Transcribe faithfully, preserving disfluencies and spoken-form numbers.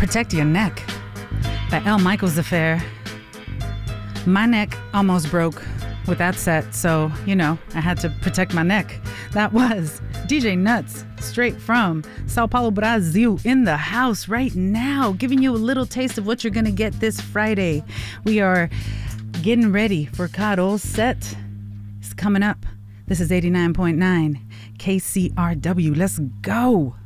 Protect Your Neck by L. Michaels Affair. My neck almost broke with that set, so, you know, I had to protect my neck. That was D J Nuts, straight from Sao Paulo, Brazil, in the house right now, giving you a little taste of what you're going to get this Friday. We are getting ready for Carol's set. It's coming up. This is eighty-nine point nine K C R W. Let's go.